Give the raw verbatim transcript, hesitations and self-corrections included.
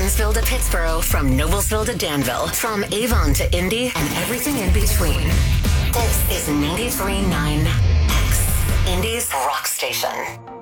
Evansville to Pittsburgh, from Noblesville to Danville, from Avon to Indy, and everything in between. This is ninety-three point nine X, Indy's rock station.